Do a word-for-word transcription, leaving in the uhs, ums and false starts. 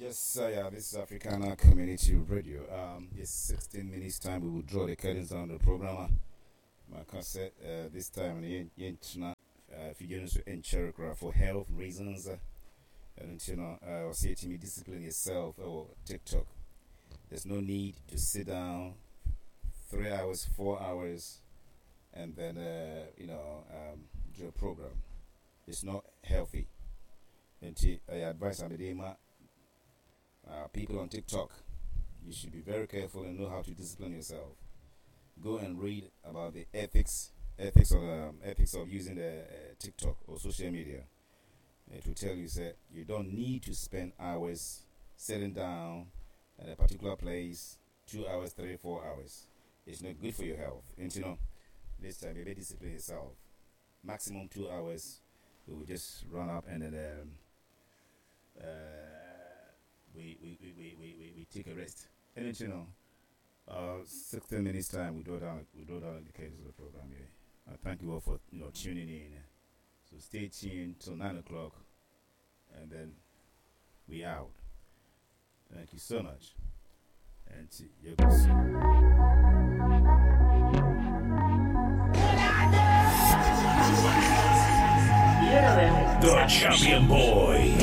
Yes, uh, yeah, this is Africana Community Radio. Um, it's sixteen minutes time. We will draw the curtains on the program. My cassette uh, this time in Yentna, if you get in Cherokee for health reasons, uh, and you know, I will say to me, discipline yourself or TikTok. There's no need to sit down three hours, four hours, and then uh, you know um, do a program. It's not healthy. And I advise on the day, uh, people on TikTok, you should be very careful and know how to discipline yourself. Go and read about the ethics, ethics of um, ethics of using the uh, TikTok or social media. It will tell you that you don't need to spend hours sitting down at a particular place, two hours, three, four hours. It's not good for your health. And you know, this time you better discipline yourself. Maximum two hours. We will just run up and then um, uh, we, we, we, we, we, we, we take a rest. And then, you know, uh, sixteen minutes time we do down we do down the case of the program here. I thank you all for you know tuning in. So stay tuned till nine o'clock, and then we out. Thank you so much. And you're The champion boy.